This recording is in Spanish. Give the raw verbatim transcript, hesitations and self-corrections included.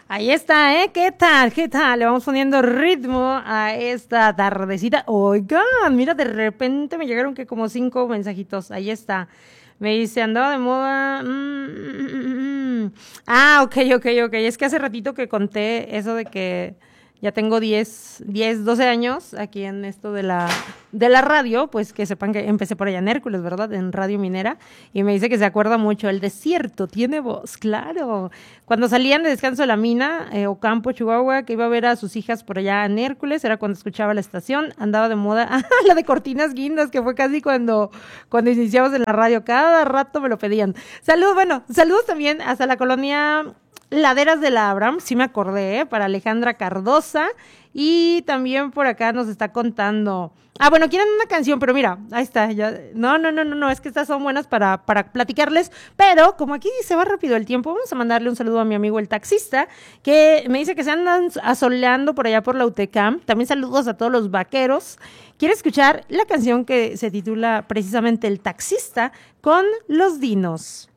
Ahí está, ¿eh? ¿Qué tal? ¿Qué tal? Le vamos poniendo ritmo a esta tardecita. Oigan, mira, de repente me llegaron que como cinco mensajitos. Ahí está. Me dice, andaba de moda. Mm, mm, mm, mm. Ah, ok, ok, ok. Es que hace ratito que conté eso de que ya tengo diez, diez, doce años aquí en esto de la, de la radio, pues que sepan que empecé por allá en Hércules, ¿verdad? En Radio Minera. Y me dice que se acuerda mucho. El desierto tiene voz, claro. Cuando salían de descanso de la mina, eh, Ocampo, Chihuahua, que iba a ver a sus hijas por allá en Hércules, era cuando escuchaba la estación, andaba de moda. Ah, la de Cortinas Guindas, que fue casi cuando, cuando iniciamos en la radio. Cada rato me lo pedían. Saludos, bueno, saludos también hasta la colonia Laderas de la Abraham, sí me acordé, ¿eh? Para Alejandra Cardosa. Y también por acá nos está contando. Ah, bueno, quieren una canción, pero mira, ahí está. Ya. No, no, no, no, no, es que estas son buenas para, para platicarles. Pero como aquí se va rápido el tiempo, vamos a mandarle un saludo a mi amigo el taxista, que me dice que se andan asoleando por allá por la U T E C A M. También saludos a todos los vaqueros. Quiere escuchar la canción que se titula precisamente El Taxista con Los Dinos.